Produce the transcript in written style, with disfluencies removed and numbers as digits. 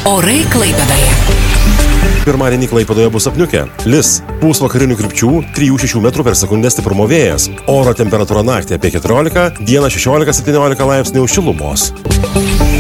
Orai Klaipėdoje. Pirmadienį Klaipėdoje bus apniukę. Lis. Pūs vakarinių krypčių 3-6 metrų per sekundę stiprumo vėjas. Oro temperatūra naktį apie 14, dieną 16-17 laipsnių šilumos.